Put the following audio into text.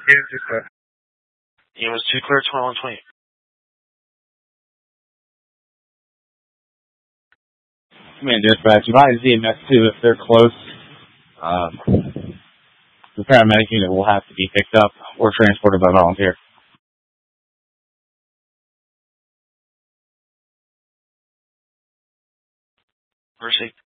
EMS 2 clear, 2120. Command dispatch, advise EMS 2 if they're close. The paramedic unit will have to be picked up or transported by volunteer. Mercy.